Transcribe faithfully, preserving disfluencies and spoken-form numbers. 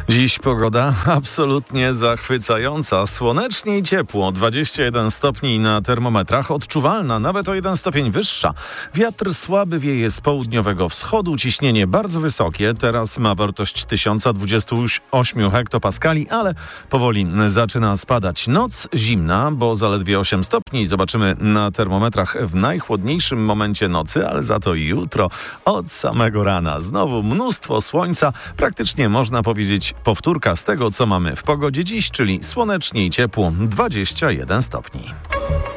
Dziś pogoda absolutnie zachwycająca. Słonecznie i ciepło. dwadzieścia jeden stopni na termometrach. Odczuwalna nawet o jeden stopień wyższa. Wiatr słaby wieje z południowego wschodu. Ciśnienie bardzo wysokie. Teraz ma wartość tysiąc dwadzieścia osiem hektopaskali, ale powoli zaczyna spadać. Noc zimna, bo zaledwie osiem stopni. Zobaczymy na termometrach w najchłodniejszym momencie nocy, ale za to jutro od samego rana. Znowu mnóstwo słońca. Praktycznie można powiedzieć powtórka z tego, co mamy w pogodzie dziś, czyli słonecznie i ciepło, dwadzieścia jeden stopni.